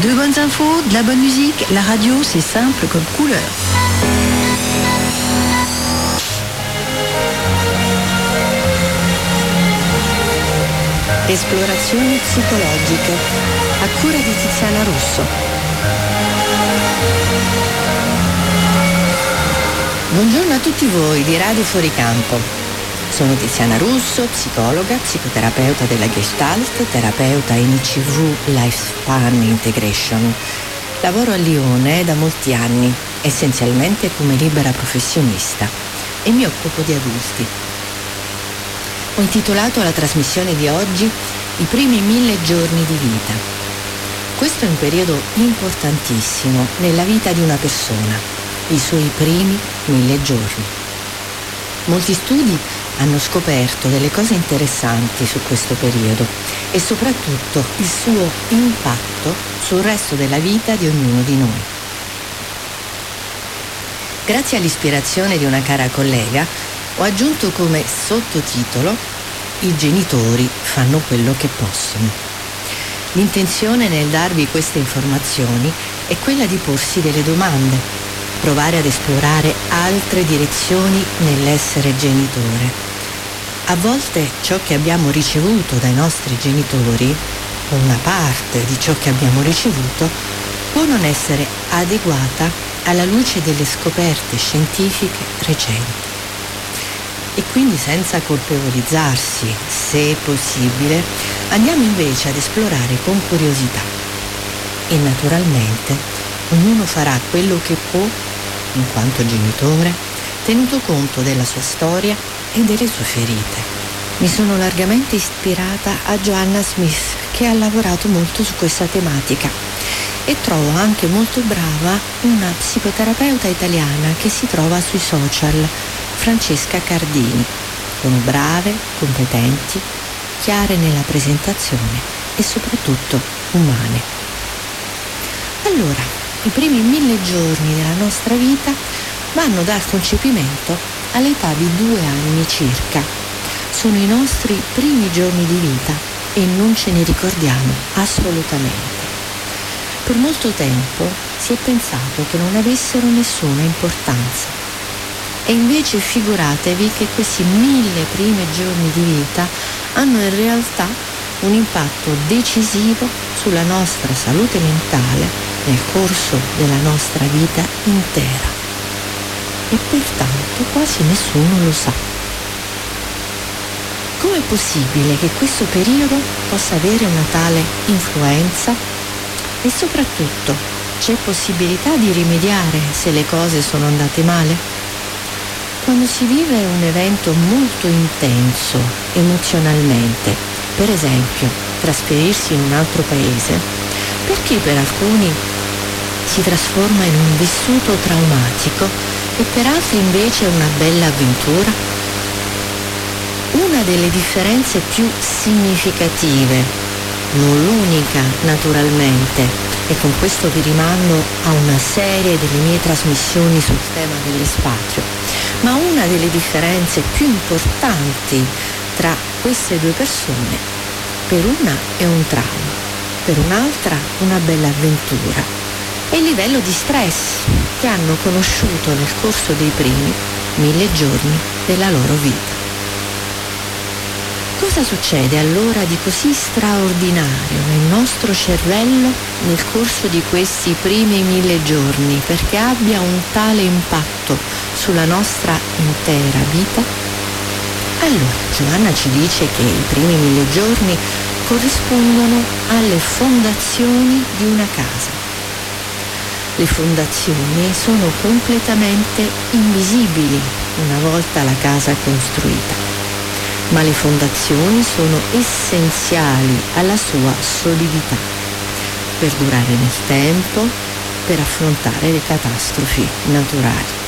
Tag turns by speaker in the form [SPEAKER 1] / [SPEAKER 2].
[SPEAKER 1] De bonnes infos, de la bonne musique, la radio c'est simple comme couleur.
[SPEAKER 2] Esplorazioni psicologiche a cura di Tiziana Russo. Buongiorno a tutti voi di Radio Fuoricampo. Sono Tiziana Russo, psicologa, psicoterapeuta della Gestalt, terapeuta in ICV Lifespan Integration. Lavoro a Lione da molti anni, essenzialmente come libera professionista, e mi occupo di adulti. Ho intitolato la trasmissione di oggi I primi 1000 giorni di vita. Questo è un periodo importantissimo nella vita di una persona, i suoi primi 1000 giorni. Molti studi hanno scoperto delle cose interessanti su questo periodo e soprattutto il suo impatto sul resto della vita di ognuno di noi. Grazie all'ispirazione di una cara collega, ho aggiunto come sottotitolo "I genitori fanno quello che possono". L'intenzione nel darvi queste informazioni è quella di porsi delle domande, provare ad esplorare altre direzioni nell'essere genitore. A volte ciò che abbiamo ricevuto dai nostri genitori, o una parte di ciò che abbiamo ricevuto, può non essere adeguata alla luce delle scoperte scientifiche recenti. E quindi, senza colpevolizzarsi, se è possibile, andiamo invece ad esplorare con curiosità. E naturalmente ognuno farà quello che può in quanto genitore, tenuto conto della sua storia e delle sue ferite. Mi sono largamente ispirata a Joanna Smith, che ha lavorato molto su questa tematica, e trovo anche molto brava una psicoterapeuta italiana che si trova sui social, Francesca Cardini. Sono brave, competenti, chiare nella presentazione e soprattutto umane. Allora, i primi 1000 giorni della nostra vita vanno dal concepimento all'età di 2 anni circa. Sono i nostri primi giorni di vita e non ce ne ricordiamo assolutamente. Per molto tempo si è pensato che non avessero nessuna importanza. E invece figuratevi che questi 1000 primi giorni di vita hanno in realtà un impatto decisivo sulla nostra salute mentale nel corso della nostra vita intera. E pertanto quasi nessuno lo sa. Com'è possibile che questo periodo possa avere una tale influenza? E soprattutto, c'è possibilità di rimediare se le cose sono andate male? Quando si vive un evento molto intenso emozionalmente, per esempio trasferirsi in un altro paese, perché per alcuni si trasforma in un vissuto traumatico e per altri invece una bella avventura? Una delle differenze più significative, non l'unica naturalmente, e con questo vi rimando a una serie delle mie trasmissioni sul tema dell'espatrio, ma una delle differenze più importanti tra queste due persone, per una è un trauma, per un'altra una bella avventura, e il livello di stress che hanno conosciuto nel corso dei primi 1000 giorni della loro vita. Cosa succede allora di così straordinario nel nostro cervello nel corso di questi primi 1000 giorni perché abbia un tale impatto sulla nostra intera vita? Allora, Giovanna ci dice che i primi 1000 giorni corrispondono alle fondazioni di una casa. Le fondazioni sono completamente invisibili una volta la casa costruita, ma le fondazioni sono essenziali alla sua solidità, per durare nel tempo, per affrontare le catastrofi naturali.